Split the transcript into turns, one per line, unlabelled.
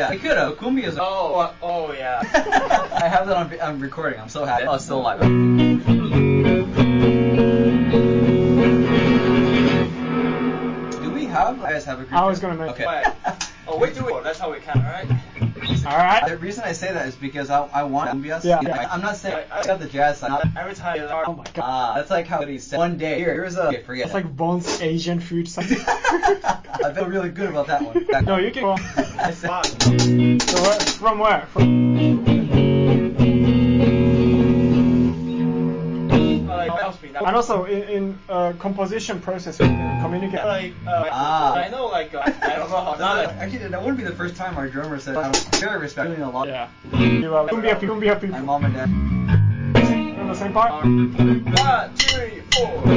Yeah, I could have. Kumbia is.
Oh yeah.
I have that on recording. I'm so happy. Oh, it's still alive. Do we have? You guys have a group?
I was gonna make.
Okay.
Oh, we do it. That's how we can, alright?
Alright.
The reason I say that is because I want cumbias.
Yeah.
I'm not saying I got the jazz side.
Every time.
Oh my god.
That's like how he said. One day, here's a. Forget.
It's like Bon's Asian food.
I feel really good about that one.
No, you can go.
I said,
So from where? And also in composition process, communicate.
I know, I don't know how.
Actually, that wouldn't be the first time our drummer said. I'm very respecting a lot.
Yeah. Cumbia people.
My mom and dad.
On the same part.
1, 2, 3, 4.